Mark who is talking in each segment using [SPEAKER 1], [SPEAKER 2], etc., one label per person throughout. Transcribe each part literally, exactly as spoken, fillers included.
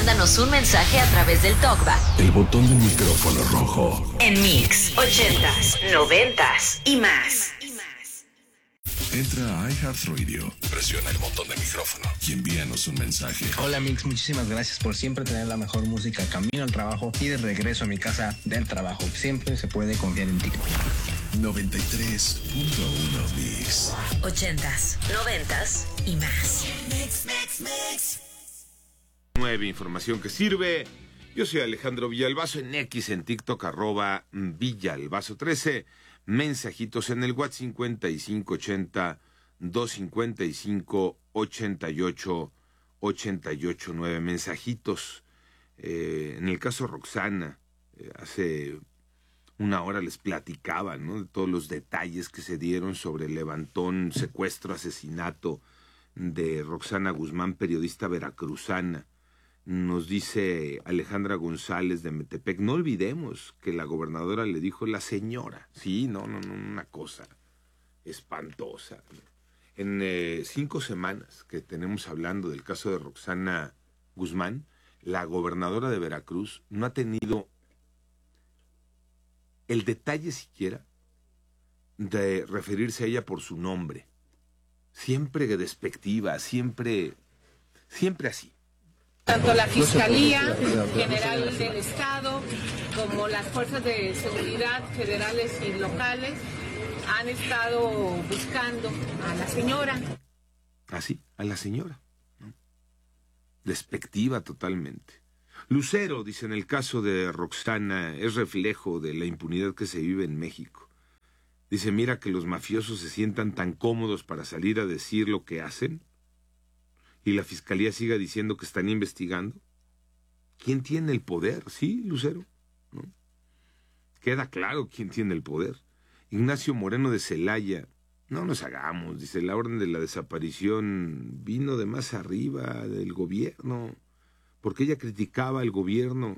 [SPEAKER 1] mándanos un mensaje a través del TalkBack.
[SPEAKER 2] El botón del micrófono rojo.
[SPEAKER 1] En Mix, ochentas, noventas y más.
[SPEAKER 2] Entra a iHeartRadio, presiona el botón de micrófono y envíanos un mensaje.
[SPEAKER 3] Hola Mix, muchísimas gracias por siempre tener la mejor música camino al trabajo y de regreso a mi casa del trabajo. Siempre se puede confiar en ti.
[SPEAKER 2] noventa y tres punto uno Mix.
[SPEAKER 1] Ochentas, noventas y más.
[SPEAKER 4] Mix, mix, mix.
[SPEAKER 5] Nueva información que sirve. Yo soy Alejandro Villalbazo en X, en TikTok, arroba Villalbazo trece. Mensajitos en el WhatsApp cincuenta y cinco ochenta, doscientos cincuenta y cinco, ochenta y ocho, ochenta y ocho, nueve mensajitos. Eh, en el caso Roxana, eh, hace una hora les platicaba, ¿no?, de todos los detalles que se dieron sobre el levantón, secuestro, asesinato de Roxana Guzmán, periodista veracruzana. Nos dice Alejandra González de Metepec, no olvidemos que la gobernadora le dijo la señora. Sí, no, no, no, una cosa espantosa. En eh, cinco semanas que tenemos hablando del caso de Roxana Guzmán, la gobernadora de Veracruz no ha tenido el detalle siquiera de referirse a ella por su nombre. Siempre despectiva, siempre, siempre así.
[SPEAKER 6] Tanto la Fiscalía General del Estado como las fuerzas de seguridad federales y locales han estado buscando a la señora.
[SPEAKER 5] Así, a la señora, ¿no? Despectiva totalmente. Lucero, dice, en el caso de Roxana, es reflejo de la impunidad que se vive en México. Dice, mira que los mafiosos se sientan tan cómodos para salir a decir lo que hacen y la fiscalía siga diciendo que están investigando. ¿Quién tiene el poder? Sí, Lucero, ¿no? Queda claro quién tiene el poder. Ignacio Moreno de Celaya, no nos hagamos, dice, la orden de la desaparición vino de más arriba del gobierno, porque ella criticaba al gobierno.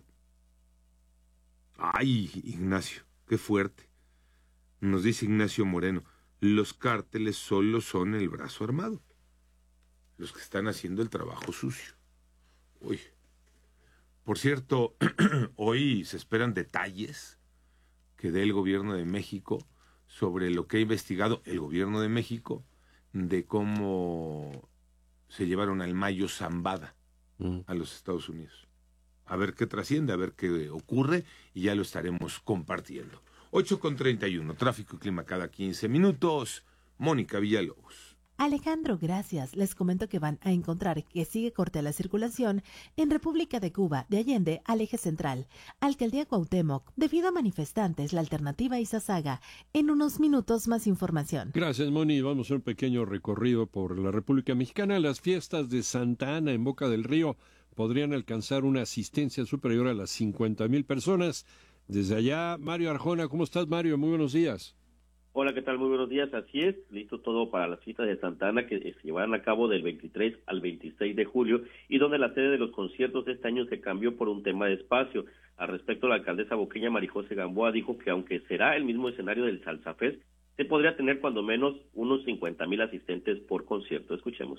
[SPEAKER 5] Ay, Ignacio, qué fuerte. Nos dice Ignacio Moreno, los cárteles solo son el brazo armado, los que están haciendo el trabajo sucio. Uy. Por cierto, hoy se esperan detalles que dé el gobierno de México sobre lo que ha investigado el gobierno de México de cómo se llevaron al Mayo Zambada mm. a los Estados Unidos. A ver qué trasciende, a ver qué ocurre, y ya lo estaremos compartiendo. ocho con treinta y uno, tráfico y clima cada quince minutos. Mónica Villalobos.
[SPEAKER 7] Alejandro, gracias. Les comento que van a encontrar que sigue corte la circulación en República de Cuba, de Allende al eje central. Alcaldía Cuauhtémoc, debido a manifestantes, la alternativa Izazaga. En unos minutos más información.
[SPEAKER 8] Gracias, Moni. Vamos a un pequeño recorrido por la República Mexicana. Las fiestas de Santa Ana en Boca del Río podrían alcanzar una asistencia superior a las cincuenta mil personas. Desde allá, Mario Arjona. ¿Cómo estás, Mario? Muy buenos días.
[SPEAKER 9] Hola, ¿qué tal? Muy buenos días. Así es, listo todo para las fiestas de Santa Ana que se llevarán a cabo del veintitrés al veintiséis de julio y donde la sede de los conciertos de este año se cambió por un tema de espacio. Al respecto, la alcaldesa boqueña Marijose Gamboa dijo que aunque será el mismo escenario del Salsa Fest, se podría tener cuando menos unos cincuenta mil asistentes por concierto. Escuchemos.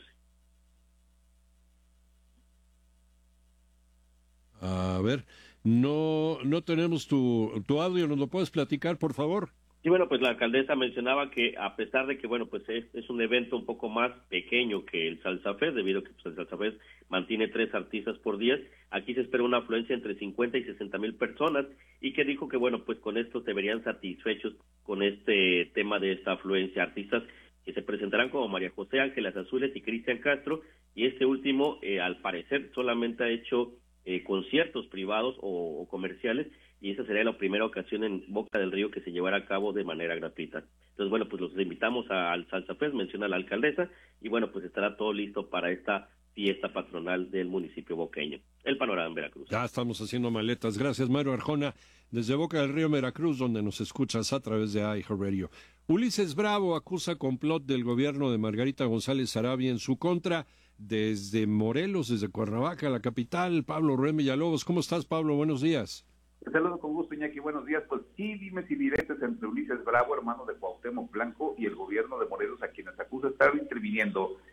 [SPEAKER 8] A ver, no, no tenemos tu, tu audio, ¿nos lo puedes platicar, por favor?
[SPEAKER 9] Sí, bueno, pues la alcaldesa mencionaba que a pesar de que, bueno, pues es, es un evento un poco más pequeño que el Salsa Fest, debido a que pues, el Salsa Fest mantiene tres artistas por día, aquí se espera una afluencia entre cincuenta y sesenta mil personas, y que dijo que, bueno, pues con esto se verían satisfechos con este tema de esta afluencia. Artistas que se presentarán como María José, Ángeles Azules y Cristian Castro, y este último, eh, al parecer, solamente ha hecho eh, conciertos privados o, o comerciales, y esa sería la primera ocasión en Boca del Río que se llevará a cabo de manera gratuita. Entonces, bueno, pues los invitamos a, al Salsa Fest, menciona la alcaldesa, y bueno, pues estará todo listo para esta fiesta patronal del municipio boqueño. El panorama en Veracruz.
[SPEAKER 8] Ya estamos haciendo maletas. Gracias, Mario Arjona, desde Boca del Río, Veracruz, donde nos escuchas a través de iHeartRadio. Ulises Bravo acusa complot del gobierno de Margarita González Sarabia en su contra desde Morelos, desde Cuernavaca, la capital. Pablo Ruem Villalobos. ¿Cómo estás, Pablo? Buenos días.
[SPEAKER 10] Te saludo con gusto, Iñaki, buenos días. Pues sí, dimes y diretes entre Ulises Bravo, hermano de Cuauhtémoc Blanco, y el gobierno de Morelos, a quienes acusa estar interviniendo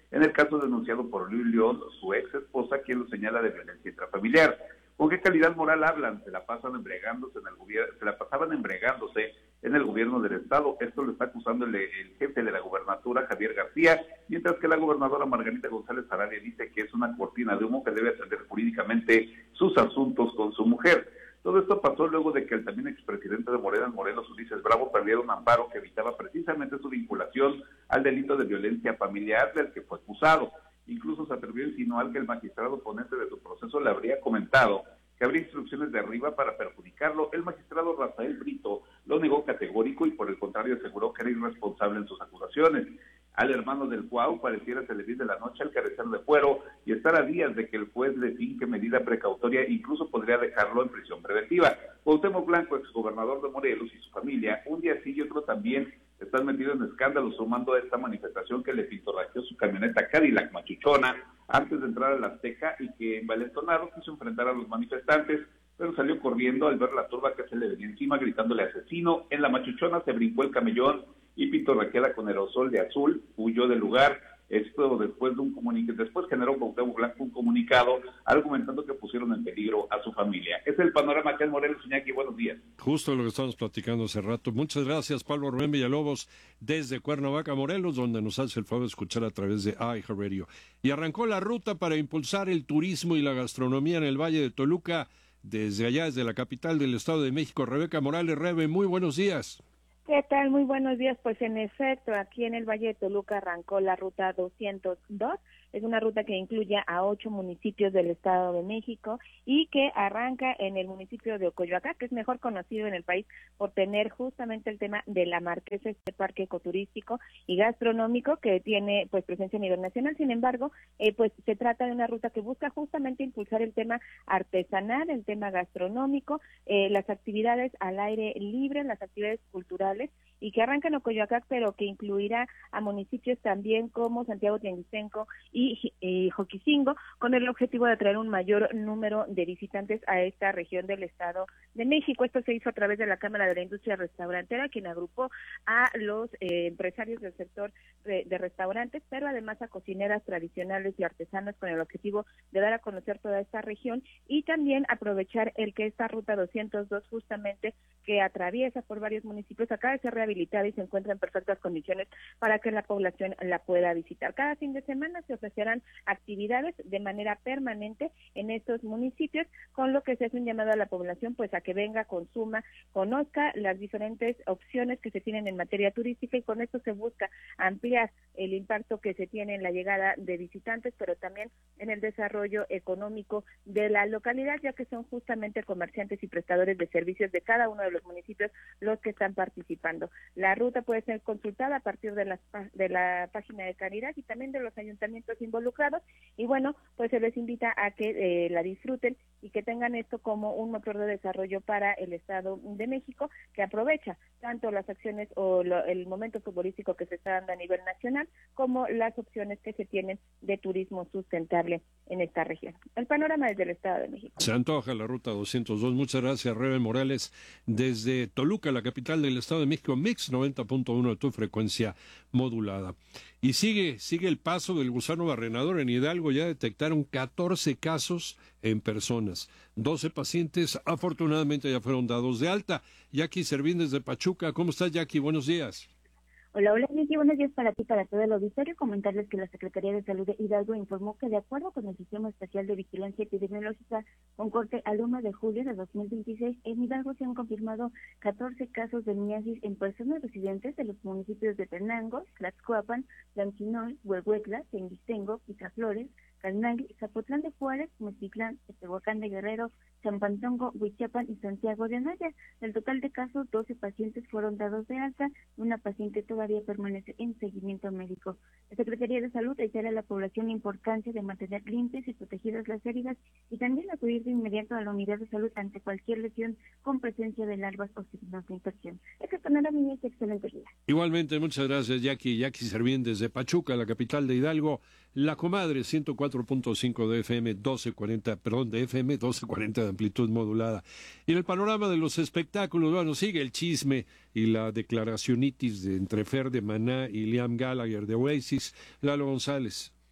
[SPEAKER 10] en el caso denunciado por Luis León, su ex esposa, quien lo señala de violencia intrafamiliar. ¿Con qué calidad moral hablan? Se la pasan embregándose en el gobierno, se la pasaban embregándose en el gobierno del estado. Esto lo está acusando el, el jefe de la gubernatura, Javier García, mientras que la gobernadora Margarita González Sarabia dice que es una cortina de humo que debe atender jurídicamente sus asuntos con su mujer. Todo esto pasó luego de que el también expresidente de Morena, Morelos, Ulises Bravo, perdiera un amparo que evitaba precisamente su vinculación al delito de violencia familiar del que fue acusado. Incluso se atrevió a insinuar que el magistrado ponente de su proceso le habría comentado que habría instrucciones de arriba para perjudicarlo. El magistrado Rafael Brito lo negó categórico y por el contrario aseguró que era irresponsable en sus acusaciones. Al hermano del Cuau pareciera salir de la noche al carecer de fuero y estar a días de que el juez le finque medida precautoria, incluso podría dejarlo en prisión preventiva. Cuauhtémoc Blanco, exgobernador de Morelos, y su familia, un día sí y otro también, están metidos en escándalos sumando a esta manifestación que le pintorrajeó su camioneta Cadillac machuchona antes de entrar a la Azteca y que envalentonado quiso enfrentar a los manifestantes, pero salió corriendo al ver la turba que se le venía encima gritándole asesino. En la machuchona se brincó el camellón y pintorrajeada con aerosol de azul, huyó del lugar. Esto después de un comunicado, después generó Cuauhtémoc Blanco un comunicado argumentando que pusieron en peligro a su familia. Ese es el panorama acá en Morelos, Iñaki, buenos días.
[SPEAKER 8] Justo lo que estamos platicando hace rato. Muchas gracias, Pablo Rubén Villalobos, desde Cuernavaca, Morelos, donde nos hace el favor de escuchar a través de iHeartRadio. Y arrancó la ruta para impulsar el turismo y la gastronomía en el Valle de Toluca, desde allá, desde la capital del Estado de México. Rebeca Morales. Rebe, muy buenos días.
[SPEAKER 11] ¿Qué tal? Muy buenos días. Pues en efecto, aquí en el Valle de Toluca arrancó la ruta doscientos dos. Es una ruta que incluye a ocho municipios del Estado de México y que arranca en el municipio de Ocoyoacán, que es mejor conocido en el país por tener justamente el tema de la Marquesa, este parque ecoturístico y gastronómico que tiene pues presencia a nivel nacional. Sin embargo, eh, pues se trata de una ruta que busca justamente impulsar el tema artesanal, el tema gastronómico, eh, las actividades al aire libre, las actividades culturales, y que arranca en Ocoyoacán, pero que incluirá a municipios también como Santiago Tianguistenco y eh, Joquicingo, con el objetivo de atraer un mayor número de visitantes a esta región del Estado de México. Esto se hizo a través de la Cámara de la Industria Restaurantera, quien agrupó a los eh, empresarios del sector de, de restaurantes, pero además a cocineras tradicionales y artesanas, con el objetivo de dar a conocer toda esta región y también aprovechar el que esta ruta doscientos dos, justamente que atraviesa por varios municipios, acaba de ser rehabilitada y se encuentra en perfectas condiciones para que la población la pueda visitar. Cada fin de semana se ofrecerán actividades de manera permanente en estos municipios, con lo que se hace un llamado a la población pues a que venga, consuma, conozca las diferentes opciones que se tienen en materia turística, y con esto se busca ampliar el impacto que se tiene en la llegada de visitantes, pero también en el desarrollo económico de la localidad, ya que son justamente comerciantes y prestadores de servicios de cada uno de los municipios los que están participando. La ruta puede ser consultada a partir de la, de la página de Caridad y también de los ayuntamientos involucrados, y bueno, pues se les invita a que eh, la disfruten y que tengan esto como un motor de desarrollo para el Estado de México, que aprovecha tanto las acciones o lo, el momento futbolístico que se está dando a nivel nacional, como las opciones que se tienen de turismo sustentable en esta región. El panorama desde el Estado de México.
[SPEAKER 8] Se antoja la ruta doscientos dos. Muchas gracias, Rebe Morales, desde Toluca, la capital del Estado de México. Mix noventa punto uno de tu frecuencia modulada. Y sigue, sigue el paso del gusano barrenador. En Hidalgo ya detectaron catorce casos en personas. doce pacientes afortunadamente ya fueron dados de alta. Jackie Servín desde Pachuca. ¿Cómo estás, Jackie? Buenos días.
[SPEAKER 12] Hola, hola, Miki, buenos días para ti, para todo el auditorio. Comentarles que la Secretaría de Salud de Hidalgo informó que, de acuerdo con el Sistema Especial de Vigilancia Epidemiológica, con corte al uno de julio de dos mil veintiséis, en Hidalgo se han confirmado catorce casos de mniasis en personas residentes de los municipios de Tenango, Tlaxcoapan, Tlanquinol, Huehuetla, Tenguistengo, Pizaflores, Calnagui, Zapotlán de Juárez, Mexitlán, Tehuacán de Guerrero, Champantongo, Huichapan y Santiago de Anaya. Del total de casos, doce pacientes fueron dados de alta, una paciente todavía permanece en seguimiento médico. La Secretaría de Salud reitera a la población la importancia de mantener limpias y protegidas las heridas y también acudir de inmediato a la unidad de salud ante cualquier lesión con presencia de larvas o signos de infección. Este panorama es excelente día.
[SPEAKER 8] Igualmente, muchas gracias, Jackie. Jackie Servín desde Pachuca, la capital de Hidalgo. La Comadre, ciento cuatro punto cinco de F M, doce cuarenta, perdón, de F M, doce cuarenta de amplitud modulada. Y en el panorama de los espectáculos, bueno, sigue el chisme y la declaracionitis de entre Fer de Maná y Liam Gallagher de Oasis. Lalo González.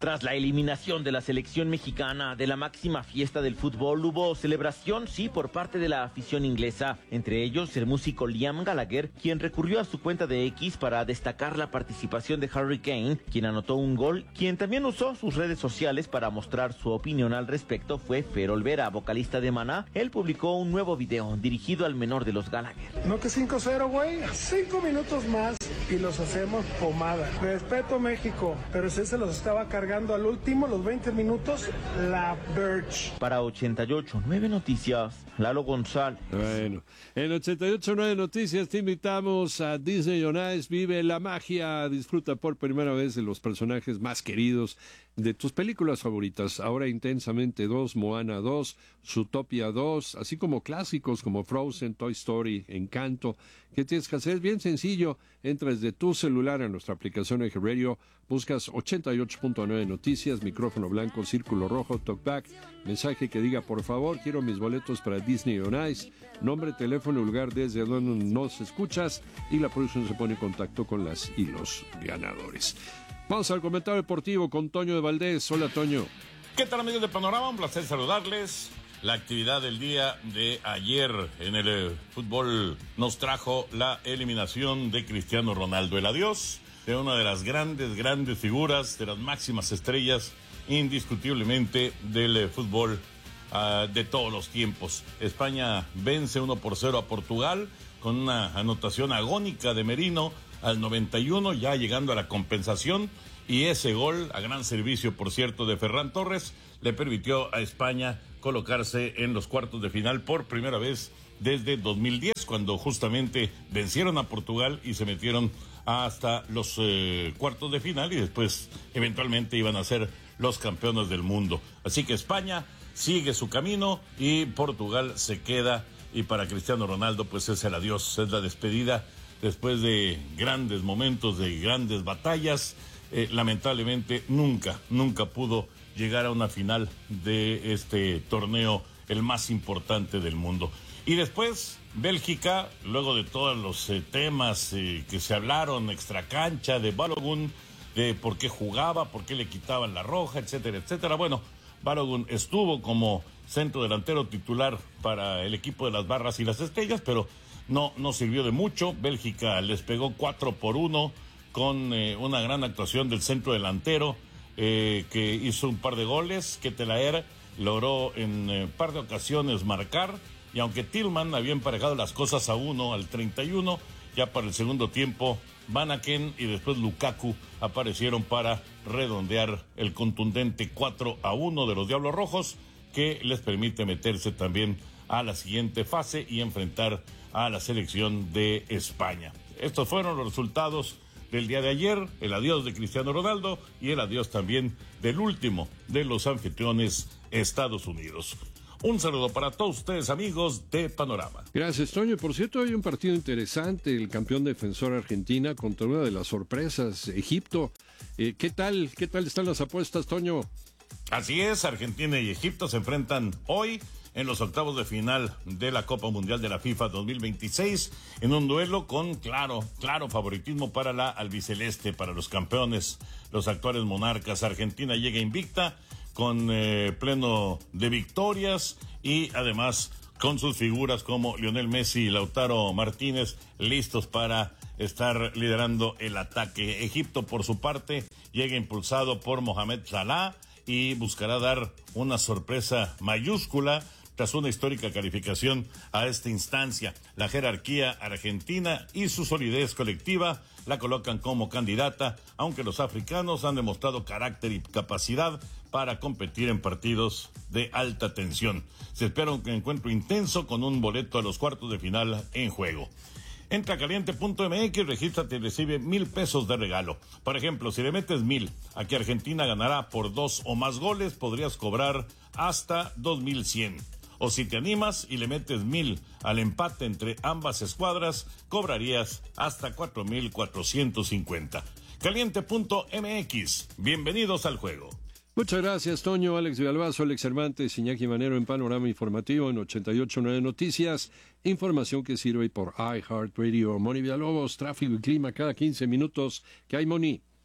[SPEAKER 13] Tras la eliminación de la selección mexicana de la máxima fiesta del fútbol, hubo celebración, sí, por parte de la afición inglesa. Entre ellos, el músico Liam Gallagher, quien recurrió a su cuenta de X para destacar la participación de Harry Kane, quien anotó un gol. Quien también usó sus redes sociales para mostrar su opinión al respecto fue Fer Olvera, vocalista de Maná. Él publicó un nuevo video dirigido al menor de los Gallagher.
[SPEAKER 14] No que cinco cero, güey. Cinco minutos más y los hacemos pomada. Respeto México, pero ese se los estaba cargando al último, los veinte minutos, la Birch.
[SPEAKER 13] Para ochenta y ocho punto nueve Noticias, Lalo González.
[SPEAKER 8] Bueno, en ochenta y ocho punto nueve Noticias te invitamos a Disney on Ice. Vive la magia, disfruta por primera vez de los personajes más queridos de tus películas favoritas. Ahora Intensamente dos, Moana dos, Zootopia dos, así como clásicos como Frozen, Toy Story, Encanto. ¿Qué tienes que hacer? Es bien sencillo. Entras de tu celular a nuestra aplicación Eje Radio, buscas ochenta y ocho punto nueve Noticias, micrófono blanco, círculo rojo, talkback, mensaje que diga por favor, quiero mis boletos para Disney on Ice, nombre, teléfono, lugar desde donde nos escuchas y la producción se pone en contacto con las y los ganadores. Vamos al comentario deportivo con Toño de Valdés. Hola, Toño.
[SPEAKER 15] ¿Qué tal, amigos de Panorama? Un placer saludarles. La actividad del día de ayer en el eh, fútbol nos trajo la eliminación de Cristiano Ronaldo, el adiós de una de las grandes, grandes figuras, de las máximas estrellas, indiscutiblemente del eh, fútbol uh, de todos los tiempos. España vence uno por cero a Portugal con una anotación agónica de Merino al noventa y uno, ya llegando a la compensación, y ese gol, a gran servicio, por cierto, de Ferran Torres, le permitió a España colocarse en los cuartos de final por primera vez desde dos mil diez, cuando justamente vencieron a Portugal y se metieron hasta los eh, cuartos de final y después eventualmente iban a ser los campeones del mundo. Así que España sigue su camino y Portugal se queda, y para Cristiano Ronaldo pues es el adiós, es la despedida después de grandes momentos, de grandes batallas. Eh, lamentablemente nunca, nunca pudo llegar a una final de este torneo, el más importante del mundo. Y después, Bélgica, luego de todos los eh, temas eh, que se hablaron, extracancha, de Balogun, de por qué jugaba, por qué le quitaban la roja, etcétera, etcétera. Bueno, Balogun estuvo como centro delantero titular para el equipo de las Barras y las Estrellas, pero no, no sirvió de mucho. Bélgica les pegó cuatro por uno con eh, una gran actuación del centro delantero, eh, que hizo un par de goles, que Telaer logró en un eh, par de ocasiones marcar, y aunque Tillman había emparejado las cosas a uno al treinta y uno, ya para el segundo tiempo Van Aken y después Lukaku aparecieron para redondear el contundente cuatro a uno de los Diablos Rojos, que les permite meterse también a la siguiente fase y enfrentar a la selección de España. Estos fueron los resultados del día de ayer, el adiós de Cristiano Ronaldo y el adiós también del último de los anfitriones, Estados Unidos. Un saludo para todos ustedes, amigos de Panorama.
[SPEAKER 8] Gracias, Toño. Por cierto, hay un partido interesante, el campeón defensor Argentina contra una de las sorpresas, Egipto. Eh, ¿Qué tal? ¿Qué tal están las apuestas, Toño?
[SPEAKER 15] Así es, Argentina y Egipto se enfrentan hoy en los octavos de final de la Copa Mundial de la FIFA dos mil veintiséis, en un duelo con claro, claro favoritismo para la albiceleste, para los campeones, los actuales monarcas. Argentina llega invicta, con eh, pleno de victorias, y además con sus figuras como Lionel Messi y Lautaro Martínez listos para estar liderando el ataque. Egipto, por su parte, llega impulsado por Mohamed Salah y buscará dar una sorpresa mayúscula tras una histórica calificación a esta instancia. La jerarquía argentina y su solidez colectiva la colocan como candidata, aunque los africanos han demostrado carácter y capacidad para competir en partidos de alta tensión. Se espera un encuentro intenso con un boleto a los cuartos de final en juego. Entra a caliente punto m x, regístrate y recibe mil pesos de regalo. Por ejemplo, si le metes mil a que Argentina ganará por dos o más goles, podrías cobrar hasta dos mil cien. O si te animas y le metes mil al empate entre ambas escuadras, cobrarías hasta cuatro mil cuatrocientos cincuenta. Caliente punto m x, bienvenidos al juego.
[SPEAKER 8] Muchas gracias, Toño. Alex Villalbazo, Alex Cervantes, Iñaki Manero en Panorama Informativo en ochenta y ocho punto nueve Noticias. Información que sirve por iHeartRadio. Moni Villalobos, tráfico y clima cada quince minutos. ¿Qué hay, Moni?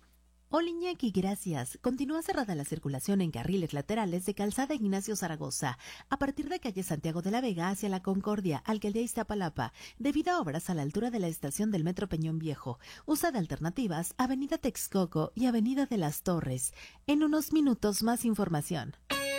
[SPEAKER 7] Hola Iñaki, gracias. Continúa cerrada la circulación en carriles laterales de Calzada Ignacio Zaragoza, a partir de calle Santiago de la Vega hacia La Concordia, Alcaldía Iztapalapa, debido a obras a la altura de la estación del Metro Peñón Viejo. Usa de alternativas Avenida Texcoco y Avenida de las Torres. En unos minutos más información.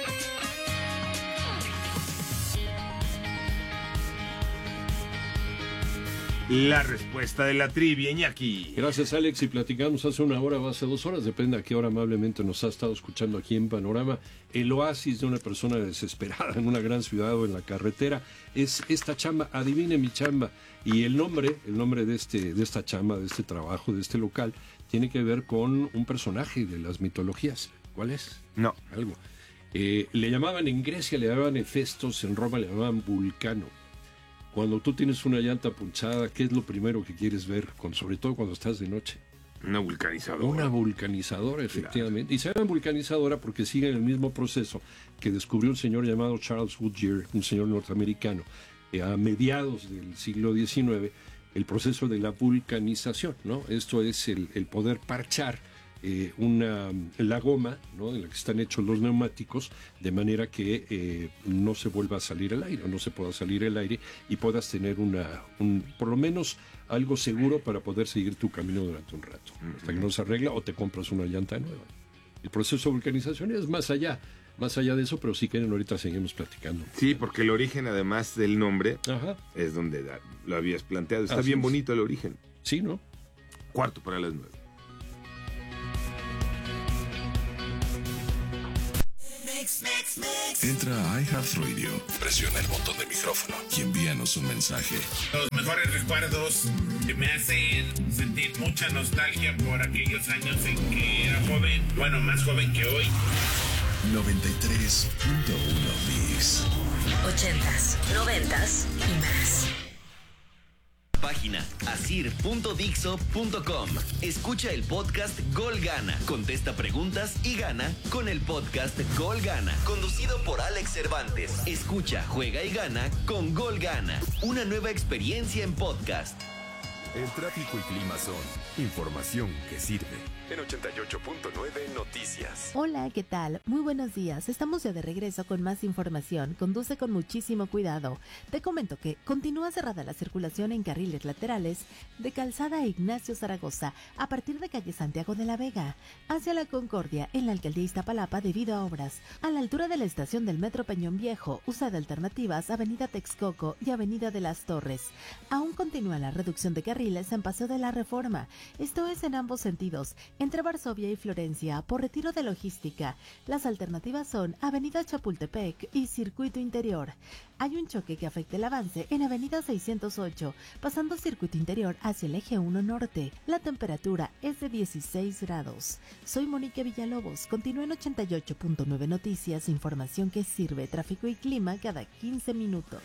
[SPEAKER 5] La respuesta de la trivia, Iñaki.
[SPEAKER 8] Gracias, Alex, y platicamos hace una hora o hace dos horas, depende a qué hora amablemente nos ha estado escuchando aquí en Panorama. El oasis de una persona desesperada en una gran ciudad o en la carretera es esta chamba, adivine mi chamba. Y el nombre, el nombre de, este, de esta chamba, de este trabajo, de este local, tiene que ver con un personaje de las mitologías. ¿Cuál es?
[SPEAKER 5] No.
[SPEAKER 8] Algo. Eh, le llamaban en Grecia, le llamaban Hefestos, en Roma le llamaban Vulcano. Cuando tú tienes una llanta punchada, ¿qué es lo primero que quieres ver? Con, sobre todo cuando estás de noche.
[SPEAKER 5] Una vulcanizadora.
[SPEAKER 8] Una vulcanizadora, efectivamente. Claro. Y se llama vulcanizadora porque sigue el mismo proceso que descubrió un señor llamado Charles Goodyear, un señor norteamericano, eh, a mediados del siglo diecinueve, el proceso de la vulcanización, ¿no? Esto es el, el poder parchar Eh, una, la goma, ¿no?, de la que están hechos los neumáticos, de manera que eh, no se vuelva a salir el aire, no se pueda salir el aire y puedas tener una, un, por lo menos algo seguro para poder seguir tu camino durante un rato, uh-huh. hasta que no se arregla o te compras una llanta nueva. El proceso de vulcanización es más allá, más allá de eso, pero si quieren ahorita seguimos platicando.
[SPEAKER 5] Sí, porque el origen, además del nombre,
[SPEAKER 8] Ajá.
[SPEAKER 5] es donde da, lo habías planteado. Está
[SPEAKER 8] Así
[SPEAKER 5] bien
[SPEAKER 8] es.
[SPEAKER 5] bonito el origen.
[SPEAKER 8] Sí, ¿no?
[SPEAKER 5] Cuarto para las nueve.
[SPEAKER 2] Entra a iHeartRadio, presiona el botón de micrófono y envíanos un mensaje.
[SPEAKER 16] Los mejores recuerdos que me hacen sentir mucha nostalgia por aquellos años en que era joven, bueno, más joven que hoy.
[SPEAKER 2] noventa y tres punto uno Mix.
[SPEAKER 1] Ochentas, noventas y más.
[SPEAKER 17] Página asir punto dixo punto com. Escucha el podcast Gol Gana. Contesta preguntas y gana con el podcast Gol Gana. Conducido por Alex Cervantes. Escucha, juega y gana con Gol Gana. Una nueva experiencia en podcast.
[SPEAKER 18] El tráfico y clima son información que sirve. En ochenta y ocho punto nueve Noticias.
[SPEAKER 7] Hola, ¿qué tal? Muy buenos días. Estamos ya de regreso con más información. Conduce con muchísimo cuidado. Te comento que continúa cerrada la circulación en carriles laterales de Calzada Ignacio Zaragoza a partir de calle Santiago de la Vega hacia La Concordia en la Alcaldía Iztapalapa debido a obras. A la altura de la estación del Metro Peñón Viejo, usa de alternativas Avenida Texcoco y Avenida de las Torres. Aún continúa la reducción de carriles en Paseo de la Reforma. Esto es en ambos sentidos, entre Varsovia y Florencia, por retiro de logística. Las alternativas son Avenida Chapultepec y Circuito Interior. Hay un choque que afecta el avance en Avenida seiscientos ocho, pasando Circuito Interior hacia el eje uno Norte. La temperatura es de dieciséis grados. Soy Mónica Villalobos. Continúa en ochenta y ocho punto nueve Noticias, información que sirve, tráfico y clima cada quince minutos.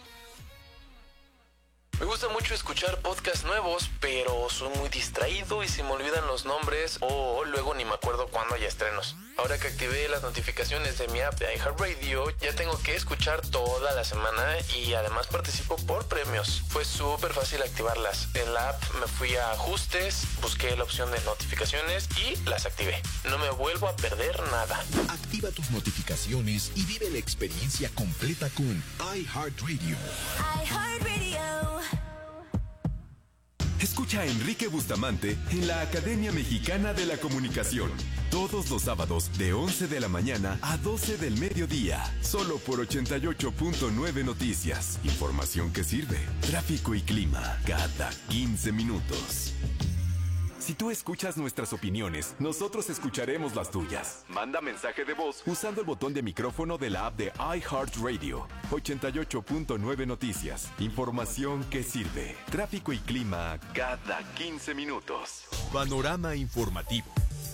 [SPEAKER 19] Me gusta mucho escuchar podcasts nuevos, pero soy muy distraído y se me olvidan los nombres o luego ni me acuerdo cuándo hay estrenos. Ahora que activé las notificaciones de mi app de iHeartRadio, ya tengo que escuchar toda la semana y además participo por premios. Fue súper fácil activarlas. En la app me fui a ajustes, busqué la opción de notificaciones y las activé. No me vuelvo a perder nada.
[SPEAKER 20] Activa tus notificaciones y vive la experiencia completa con iHeartRadio.
[SPEAKER 4] iHeartRadio.
[SPEAKER 18] Escucha a Enrique Bustamante en la Academia Mexicana de la Comunicación. Todos los sábados de once de la mañana a doce del mediodía. Solo por ochenta y ocho punto nueve Noticias. Información que sirve. Tráfico y clima cada quince minutos. Si tú escuchas nuestras opiniones, nosotros escucharemos las tuyas. Manda mensaje de voz usando el botón de micrófono de la app de iHeartRadio. ochenta y ocho punto nueve Noticias. Información que sirve. Tráfico y clima cada quince minutos.
[SPEAKER 20] Panorama informativo.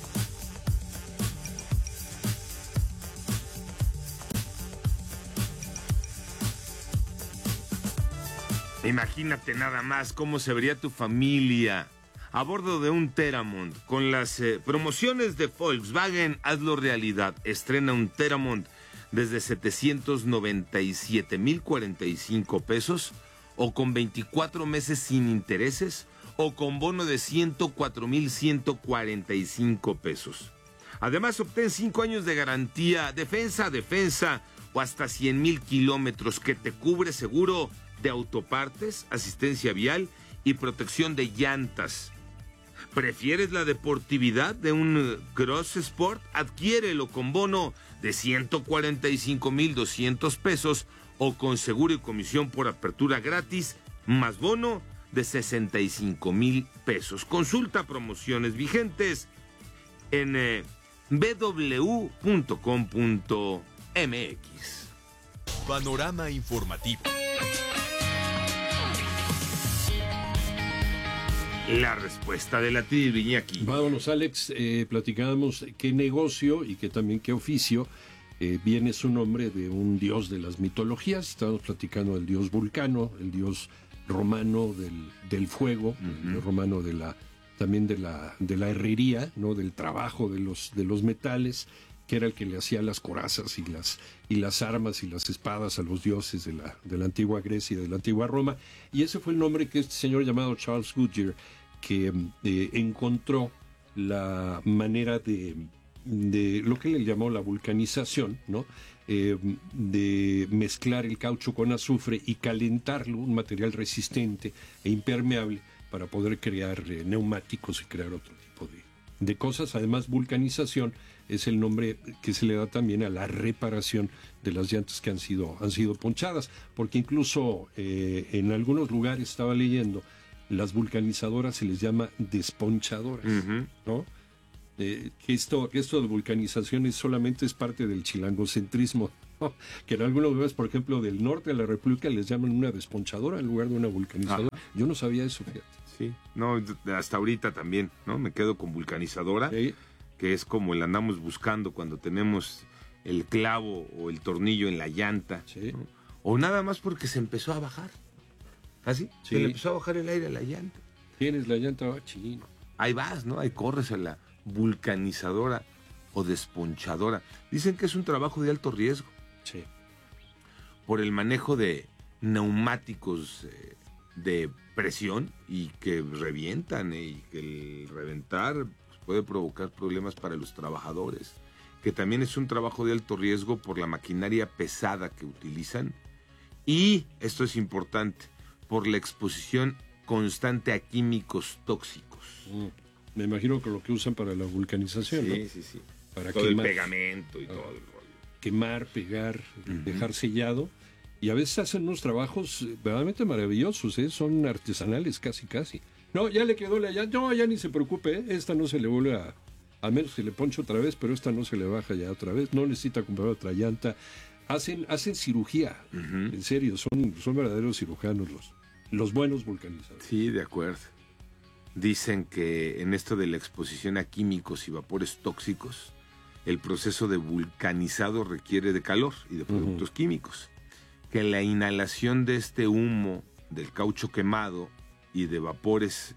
[SPEAKER 5] Imagínate nada más cómo se vería tu familia a bordo de un Teramont. Con las eh, promociones de Volkswagen, hazlo realidad. Estrena un Teramont desde setecientos noventa y siete mil cuarenta y cinco pesos o con veinticuatro meses sin intereses o con bono de ciento cuatro mil ciento cuarenta y cinco pesos. Además, obtén cinco años de garantía, defensa a defensa o hasta cien mil kilómetros que te cubre seguro de autopartes, asistencia vial y protección de llantas. ¿Prefieres la deportividad de un Cross Sport? Adquiérelo con bono de ciento cuarenta y cinco mil doscientos pesos o con seguro y comisión por apertura gratis, más bono de sesenta y cinco mil pesos. Consulta promociones vigentes en eh, b w punto com punto m x.
[SPEAKER 20] Panorama informativo.
[SPEAKER 5] La respuesta de la trivia, Iñaki.
[SPEAKER 8] Vámonos, Alex. Eh, platicábamos qué negocio y que también qué oficio eh, viene su nombre de un dios de las mitologías. Estábamos platicando del dios Vulcano, el dios romano del, del fuego, uh-huh. el romano de la también de la de la herrería, ¿no? Del trabajo de los de los metales, que era el que le hacía las corazas y las y las armas y las espadas a los dioses de la de la antigua Grecia y de la antigua Roma. Y ese fue el nombre que este señor llamado Charles Goodyear, que eh, encontró la manera de, de lo que le llamó la vulcanización, ¿no? Eh, de mezclar el caucho con azufre y calentarlo, un material resistente e impermeable, para poder crear eh, neumáticos y crear otro tipo de, de cosas. Además, vulcanización es el nombre que se le da también a la reparación de las llantas que han sido, han sido ponchadas, porque incluso eh, en algunos lugares, estaba leyendo, las vulcanizadoras se les llama desponchadoras, uh-huh. ¿no? Eh, que esto, que esto de vulcanización es solamente es parte del chilangocentrismo, ¿no? Que en algunos lugares, por ejemplo, del norte de la República, les llaman una desponchadora en lugar de una vulcanizadora. Ajá. Yo no sabía eso, fíjate.
[SPEAKER 5] Sí, no, hasta ahorita también, ¿no? Me quedo con vulcanizadora, sí. Que es como el andamos buscando cuando tenemos el clavo o el tornillo en la llanta, sí. ¿no? O nada más porque se empezó a bajar. ¿Así? ¿Ah, sí? Se le empezó a bajar el aire a la llanta.
[SPEAKER 8] Tienes la llanta, oh, chino.
[SPEAKER 5] Ahí vas, ¿no? Ahí corres a la vulcanizadora o desponchadora. Dicen que es un trabajo de alto riesgo.
[SPEAKER 8] Sí.
[SPEAKER 5] Por el manejo de neumáticos eh, de presión y que revientan eh, y que el reventar pues, puede provocar problemas para los trabajadores. Que también es un trabajo de alto riesgo por la maquinaria pesada que utilizan. Y, esto es importante, por la exposición constante a químicos tóxicos.
[SPEAKER 8] Mm. Me imagino que lo que usan para la vulcanización,
[SPEAKER 5] sí,
[SPEAKER 8] ¿no?
[SPEAKER 5] Sí, sí,
[SPEAKER 8] para
[SPEAKER 5] todo
[SPEAKER 8] quemar,
[SPEAKER 5] el pegamento y ah, todo el rollo.
[SPEAKER 8] Quemar, pegar, uh-huh. dejar sellado. Y a veces hacen unos trabajos verdaderamente maravillosos, ¿eh? Son artesanales casi, casi. No, ya le quedó la llanta. No, ya ni se preocupe, ¿eh? Esta no se le vuelve a... A menos que le ponche otra vez, pero esta no se le baja ya otra vez. No necesita comprar otra llanta. Hacen, hacen cirugía, uh-huh. En serio, son, son verdaderos cirujanos los, los buenos vulcanizadores.
[SPEAKER 5] Sí, de acuerdo. Dicen que en esto de la exposición a químicos y vapores tóxicos, el proceso de vulcanizado requiere de calor y de productos uh-huh. químicos. Que la inhalación de este humo, del caucho quemado y de vapores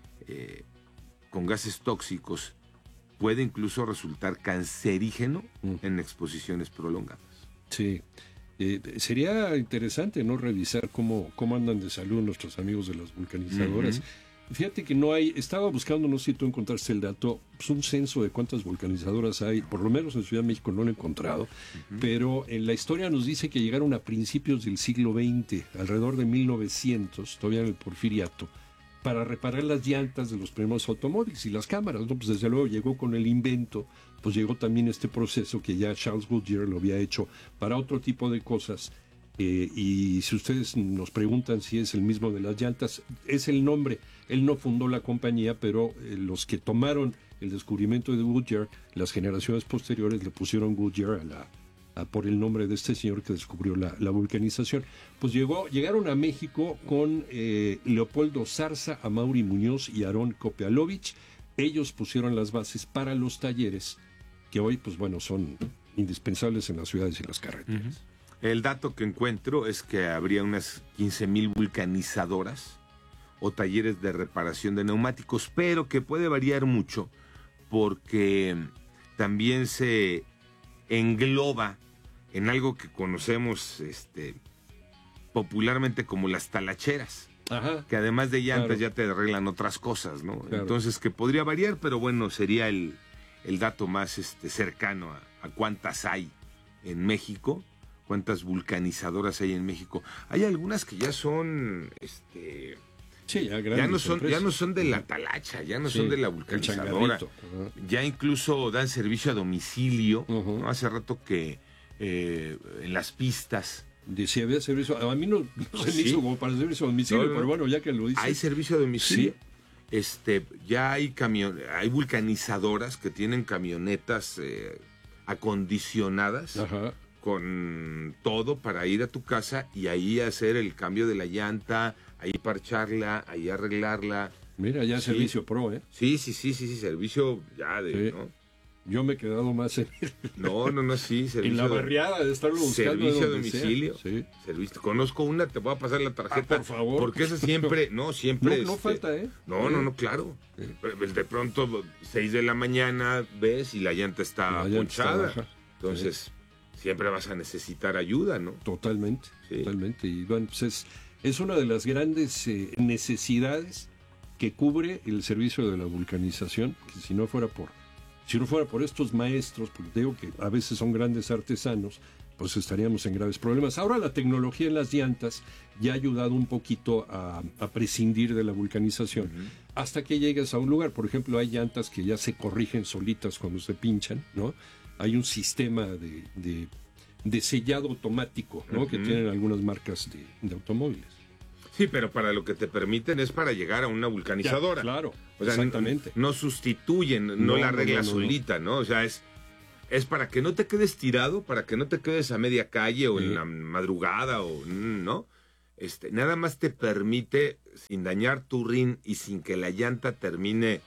[SPEAKER 5] eh, con gases tóxicos puede incluso resultar cancerígeno uh-huh. en exposiciones prolongadas.
[SPEAKER 8] Sí. Eh, sería interesante, ¿no? Revisar cómo, cómo andan de salud nuestros amigos de las vulcanizadoras. Uh-huh. Fíjate que no hay, estaba buscando, no sé si tú encontraste el dato, pues un censo de cuántas vulcanizadoras hay, por lo menos en Ciudad de México no lo he encontrado, uh-huh. pero en la historia nos dice que llegaron a principios del siglo veinte, alrededor de mil novecientos, todavía en el Porfiriato, para reparar las llantas de los primeros automóviles y las cámaras, ¿no? Pues desde luego llegó con el invento, pues llegó también este proceso que ya Charles Goodyear lo había hecho para otro tipo de cosas. Eh, y si ustedes nos preguntan si es el mismo de las llantas, es el nombre. Él no fundó la compañía, pero eh, los que tomaron el descubrimiento de Goodyear, las generaciones posteriores le pusieron Goodyear a la, a, por el nombre de este señor que descubrió la, la vulcanización. Pues llegó, llegaron a México con eh, Leopoldo Zarza, Amaury Muñoz y Aarón Kopialovich. Ellos pusieron las bases para los talleres que hoy, pues bueno, son indispensables en las ciudades y las carreteras.
[SPEAKER 5] Uh-huh. El dato que encuentro es que habría unas quince mil vulcanizadoras o talleres de reparación de neumáticos, pero que puede variar mucho porque también se engloba en algo que conocemos este, popularmente como las talacheras.
[SPEAKER 8] Ajá.
[SPEAKER 5] que además de llantas
[SPEAKER 8] Claro.
[SPEAKER 5] ya te arreglan otras cosas, ¿no?
[SPEAKER 8] Claro.
[SPEAKER 5] Entonces, que podría variar, pero bueno, sería el, el dato más este, cercano a, a cuántas hay en México, cuántas vulcanizadoras hay en México. Hay algunas que ya son, este...
[SPEAKER 8] Sí, ya,
[SPEAKER 5] ya no son,
[SPEAKER 8] empresas.
[SPEAKER 5] ya no son de la talacha, ya no
[SPEAKER 8] Sí,
[SPEAKER 5] son de la
[SPEAKER 8] el
[SPEAKER 5] vulcanizadora.
[SPEAKER 8] changarrito. Ajá.
[SPEAKER 5] Ya incluso dan servicio a domicilio.
[SPEAKER 8] Uh-huh.
[SPEAKER 5] ¿no? Hace rato que eh, en las pistas.
[SPEAKER 8] De si había servicio, a mí no, no se me
[SPEAKER 5] Sí.
[SPEAKER 8] hizo como para servicio a domicilio,
[SPEAKER 5] No, no,
[SPEAKER 8] pero bueno, ya que lo dice.
[SPEAKER 5] Hay servicio a domicilio.
[SPEAKER 8] Sí.
[SPEAKER 5] Este, ya hay camion, hay vulcanizadoras que tienen camionetas eh, acondicionadas
[SPEAKER 8] Ajá.
[SPEAKER 5] con todo para ir a tu casa y ahí hacer el cambio de la llanta, ahí parcharla, ahí arreglarla.
[SPEAKER 8] Mira, ya
[SPEAKER 5] Sí.
[SPEAKER 8] servicio pro, ¿eh?
[SPEAKER 5] Sí, sí, sí, sí, sí, servicio ya de,
[SPEAKER 8] Sí.
[SPEAKER 5] ¿no?
[SPEAKER 8] Yo me he quedado más en,
[SPEAKER 5] No, no, no, sí, servicio.
[SPEAKER 8] en la
[SPEAKER 5] de-
[SPEAKER 8] barriada de estarlo buscando.
[SPEAKER 5] Servicio a
[SPEAKER 8] donde sea.
[SPEAKER 5] domicilio.
[SPEAKER 8] Sí.
[SPEAKER 5] Servicio. Conozco una, te voy a pasar la tarjeta.
[SPEAKER 8] Ah, por favor.
[SPEAKER 5] Porque esa siempre, no, siempre.
[SPEAKER 8] No, no
[SPEAKER 5] este,
[SPEAKER 8] falta, ¿eh?
[SPEAKER 5] No, no, no, claro. De pronto, seis de la mañana ves y la llanta está
[SPEAKER 8] La llanta está
[SPEAKER 5] ponchada.
[SPEAKER 8] baja.
[SPEAKER 5] Entonces, siempre vas a necesitar ayuda, ¿no?
[SPEAKER 8] Totalmente,
[SPEAKER 5] Sí.
[SPEAKER 8] totalmente. Y bueno, pues es, es una de las grandes eh, necesidades que cubre el servicio de la vulcanización, que si no fuera por, si no fuera por estos maestros, porque te digo que a veces son grandes artesanos, pues estaríamos en graves problemas. Ahora la tecnología en las llantas ya ha ayudado un poquito a, a prescindir de la vulcanización, uh-huh. hasta que llegues a un lugar. Por ejemplo, hay llantas que ya se corrigen solitas cuando se pinchan, ¿no? Hay un sistema de, de, de sellado automático, ¿no? Uh-huh. que tienen algunas marcas de, de automóviles.
[SPEAKER 5] Sí, pero para lo que te permiten es para llegar a una vulcanizadora.
[SPEAKER 8] Ya, claro,
[SPEAKER 5] o sea,
[SPEAKER 8] exactamente.
[SPEAKER 5] No, no sustituyen, no,
[SPEAKER 8] No,
[SPEAKER 5] la
[SPEAKER 8] no,
[SPEAKER 5] regla
[SPEAKER 8] no, no,
[SPEAKER 5] solita, ¿no? O sea, es, es para que no te quedes tirado, para que no te quedes a media calle o
[SPEAKER 8] Sí.
[SPEAKER 5] en la madrugada, o ¿no? Este, nada más te permite, sin dañar tu rin y sin que la llanta termine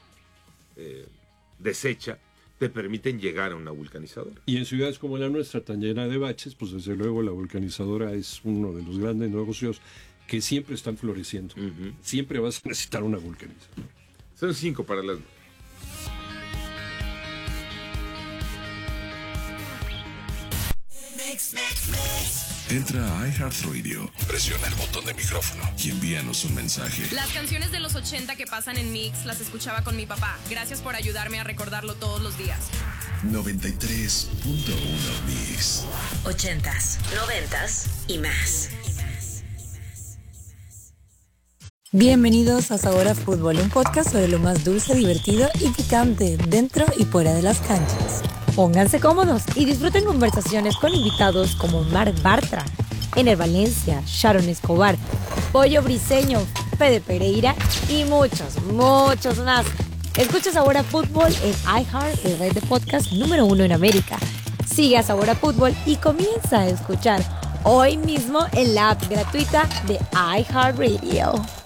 [SPEAKER 5] eh, deshecha, te permiten llegar a una vulcanizadora.
[SPEAKER 8] Y en ciudades como la nuestra, tan llena de baches, pues desde luego la vulcanizadora es uno de los grandes negocios que siempre están floreciendo. Uh-huh. Siempre vas a necesitar una vulcanizadora.
[SPEAKER 5] Son cinco para las...
[SPEAKER 20] Mix, mix, mix.
[SPEAKER 2] Entra a iHeartRadio, presiona el botón de micrófono y envíanos un mensaje.
[SPEAKER 21] Las canciones de los ochenta que pasan en Mix las escuchaba con mi papá. Gracias por ayudarme a recordarlo todos los días.
[SPEAKER 20] noventa y tres punto uno Mix.
[SPEAKER 1] Ochentas, noventas y más.
[SPEAKER 22] Bienvenidos a Sabor a Fútbol, un podcast sobre lo más dulce, divertido y picante dentro y fuera de las canchas. Pónganse cómodos y disfruten conversaciones con invitados como Marc Bartra, Ener Valencia, Sharon Escobar, Pollo Briseño, Fede Pereira y muchos, muchos más. Escucha Sabor a Fútbol en iHeart, el red de podcast número uno en América. Sigue a Sabor a Fútbol y comienza a escuchar hoy mismo en la app gratuita de iHeartRadio.